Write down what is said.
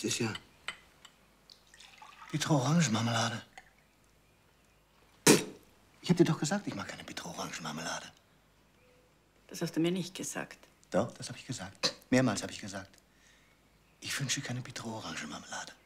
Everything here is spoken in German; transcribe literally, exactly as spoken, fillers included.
Das ist ja... Bitterorangenmarmelade. Ich hab dir doch gesagt, ich mag keine Bitterorangenmarmelade. Das hast du mir nicht gesagt. Doch, das habe ich gesagt. Mehrmals habe ich gesagt. Ich wünsche keine Bitterorangenmarmelade.